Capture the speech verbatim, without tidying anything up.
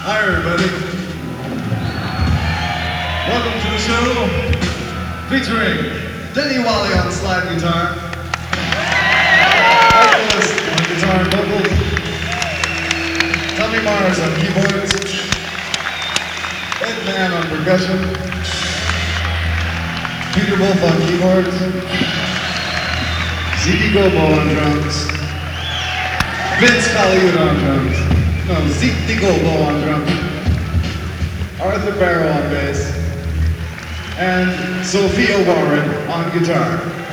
Hi everybody. Welcome to the show featuring Denny Wally on slide guitar, Michaelis on guitar and vocals, Tommy Mars on keyboards, Ed Mann on percussion, Peter Wolf on keyboards, Zeke Gobo on drums, Vince Collier on drums. No, Zeke DiGobo on drums, Arthur Barrow on bass, and Sophia Warren on guitar.